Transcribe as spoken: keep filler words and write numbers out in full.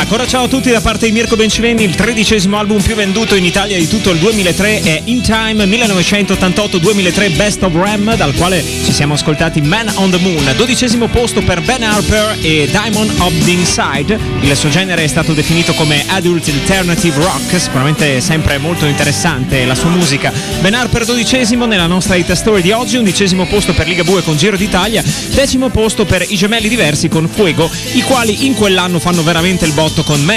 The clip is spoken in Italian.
Ancora ciao a tutti da parte di Mirko Bencivenni. Il tredicesimo album più venduto in Italia di tutto il duemilatré è In Time millenovecentottantotto duemilatré Best of Ram, dal quale ci siamo ascoltati Man on the Moon. Dodicesimo posto per Ben Harper e Diamond of the Inside. Il suo genere è stato definito come Adult Alternative Rock, sicuramente sempre molto interessante la sua musica. Ben Harper dodicesimo nella nostra hit story di oggi. Undicesimo posto per Ligabue con Giro d'Italia. Decimo posto per i Gemelli Diversi con Fuego, i quali in quell'anno fanno veramente il botto con